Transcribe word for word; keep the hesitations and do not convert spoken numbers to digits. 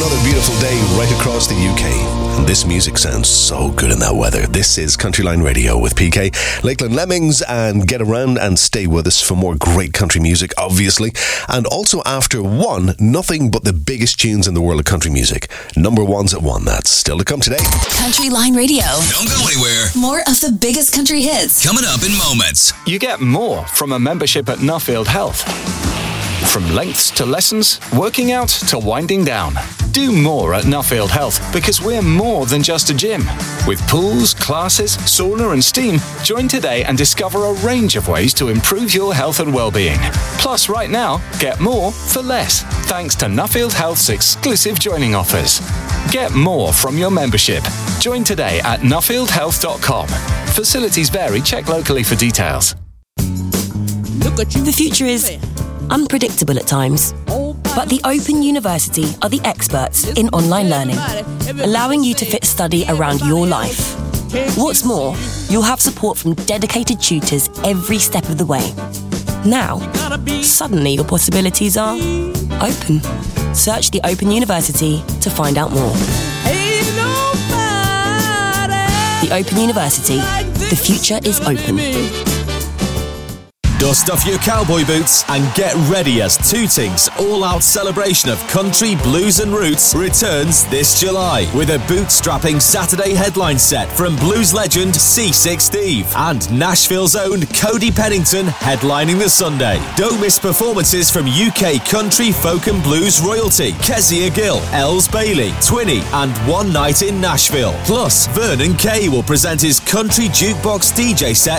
another beautiful day right across the U K. And this music sounds so good in that weather. This is Countryline Radio with P K, Lakeland Lemmings, and get around and stay with us for more great country music, obviously. And also after one, nothing but the biggest tunes in the world of country music. Number one's at one. That's still to come today. Countryline Radio. Don't go anywhere. More of the biggest country hits. Coming up in moments. You get more from a membership at Nuffield Health. From lengths to lessons, working out to winding down. Do more at Nuffield Health because we're more than just a gym. With pools, classes, sauna and steam, join today and discover a range of ways to improve your health and well-being. Plus, right now, get more for less, thanks to Nuffield Health's exclusive joining offers. Get more from your membership. Join today at nuffield health dot com. Facilities vary. Check locally for details. The future is unpredictable at times, but the Open University are the experts in online learning, allowing you to fit study around your life. What's more, you'll have support from dedicated tutors every step of the way. Now, suddenly your possibilities are open. Search the Open University to find out more. The Open University. The future is open. Dust off your cowboy boots and get ready as Tooting's all-out celebration of country, blues and roots returns this July with a bootstrapping Saturday headline set from blues legend C six Steve and Nashville's own Cody Pennington headlining the Sunday. Don't miss performances from U K country, folk and blues royalty Kezia Gill, Els Bailey, Twinny and One Night in Nashville. Plus, Vernon Kay will present his country jukebox D J set